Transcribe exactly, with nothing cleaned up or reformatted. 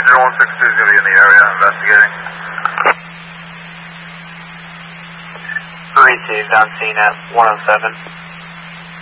Ranger one six two is going to be in the area investigating. Received on scene at one oh seven.